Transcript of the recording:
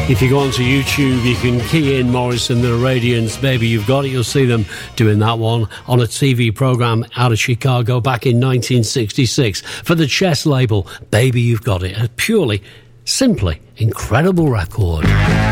If you go onto YouTube, you can key in Morrison the Radiants, Baby You've Got It. You'll see them doing that one on a TV programme out of Chicago back in 1966 for the Chess label. Baby You've Got It. A purely, simply incredible record.